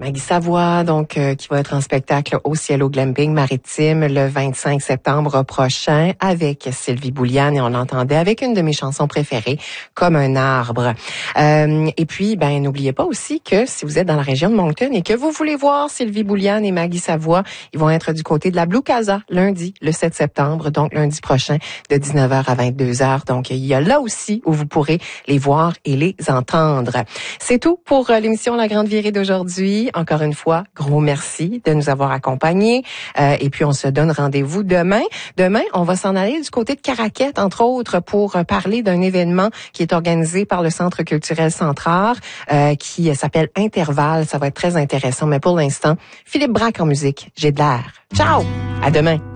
Maggie Savoie, donc, qui va être en spectacle au Cielo Glamping Maritime le 25 septembre prochain avec Sylvie Bouliane, et on l'entendait avec une de mes chansons préférées, Comme un arbre. Et puis, n'oubliez pas aussi que si vous êtes dans la région de Moncton et que vous voulez voir Sylvie Bouliane et Maggie Savoie, ils vont être du côté de la Blue Casa lundi, le 7 septembre, donc lundi prochain, de 19h à 22h. Donc, il y a là aussi où vous pourrez les voir et les entendre. C'est tout pour l'émission La Grande Virée d'aujourd'hui. Encore une fois, gros merci de nous avoir accompagnés. Et puis, on se donne rendez-vous demain. Demain, on va s'en aller du côté de Caraquette, entre autres, pour parler d'un événement qui est organisé par le Centre culturel Centrare, qui s'appelle Intervalle. Ça va être très intéressant. Mais pour l'instant, Philippe Braque en musique. J'ai de l'air. Ciao! À demain!